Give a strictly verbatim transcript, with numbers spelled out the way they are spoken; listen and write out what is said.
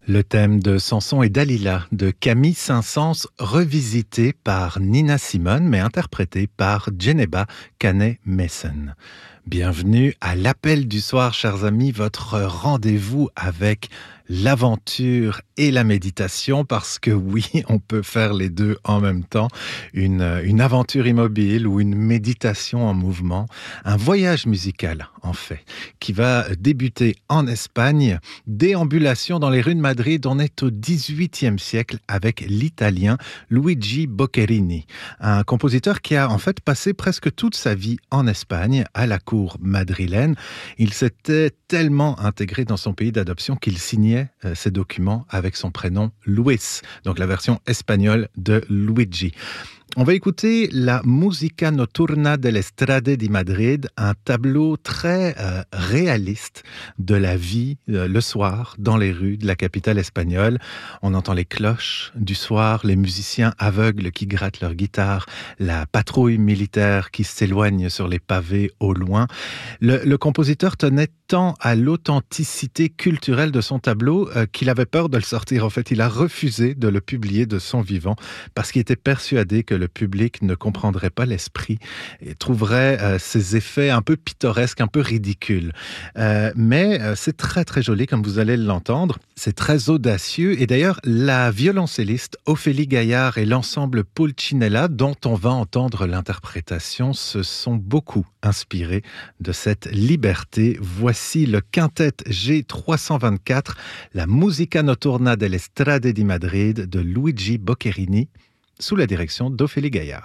Le thème de Samson et Dalila de Camille Saint-Saëns, revisité par Nina Simone, mais interprété par Djeneba Kane-Messen. Bienvenue à l'Appel du soir, chers amis, votre rendez-vous avec l'aventure et la méditation, parce que oui, on peut faire les deux en même temps. Une, une aventure immobile ou une méditation en mouvement, un voyage musical en fait, qui va débuter en Espagne. Déambulation dans les rues de Madrid, on est au dix-huitième siècle avec l'italien Luigi Boccherini, un compositeur qui a en fait passé presque toute sa vie en Espagne, à la cour madrilène. Il s'était tellement intégré dans son pays d'adoption qu'il signait euh, ses documents avec son prénom Luis, donc la version espagnole de Luigi. On va écouter la Musica Notturna delle Strade di Madrid, un tableau très euh, réaliste de la vie euh, le soir dans les rues de la capitale espagnole. On entend les cloches du soir, les musiciens aveugles qui grattent leur guitare, la patrouille militaire qui s'éloigne sur les pavés au loin. Le, le compositeur tenait tant à l'authenticité culturelle de son tableau euh, qu'il avait peur de le sortir. En fait, il a refusé de le publier de son vivant parce qu'il était persuadé que le public ne comprendrait pas l'esprit et trouverait euh, ces effets un peu pittoresques, un peu ridicules. Euh, mais euh, c'est très très joli, comme vous allez l'entendre. C'est très audacieux. Et d'ailleurs, la violoncelliste Ophélie Gaillard et l'ensemble Pulcinella, dont on va entendre l'interprétation, se sont beaucoup inspirés de cette liberté. Voici le quintet G trois cent vingt-quatre, la Musica Notturna delle Strade di Madrid de Luigi Boccherini, sous la direction d'Ophélie Gaillard.